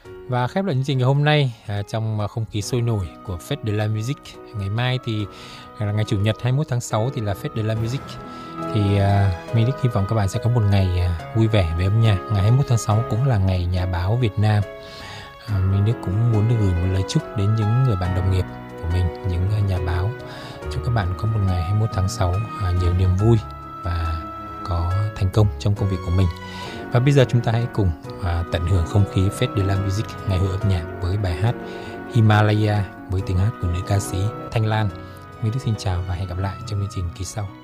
Và khép lại chương trình ngày hôm nay trong không khí sôi nổi của Fête de la Musique. Ngày mai thì là ngày Chủ nhật 21 tháng 6 thì là Fête de la Musique. Thì Minh Đức hy vọng các bạn sẽ có một ngày vui vẻ về âm nhạc. Ngày 21 tháng 6 cũng là ngày nhà báo Việt Nam. Minh Đức cũng muốn được gửi một lời chúc đến những người bạn đồng nghiệp của mình, những nhà báo. Chúc các bạn có một ngày 21 tháng 6 nhiều niềm vui và có thành công trong công việc của mình. Và bây giờ chúng ta hãy cùng tận hưởng không khí Fête de la Musique, ngày hội âm nhạc với bài hát Himalaya với tiếng hát của nữ ca sĩ Thanh Lan. Minh Đức xin chào và hẹn gặp lại trong chương trình kỳ sau.